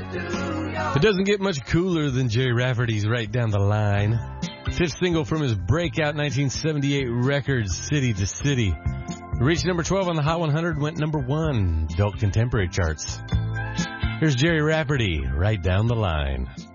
It doesn't get much cooler than Jerry Rafferty's Right Down the Line. Fifth single from his breakout 1978 record, City to City. It reached number 12 on the Hot 100, went number 1, adult contemporary charts. Here's Jerry Rafferty, Right Down the Line.